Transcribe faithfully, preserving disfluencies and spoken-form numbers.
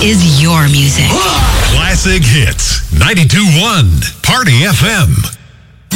is your music. Classic Hits. ninety-two point one. Party F M.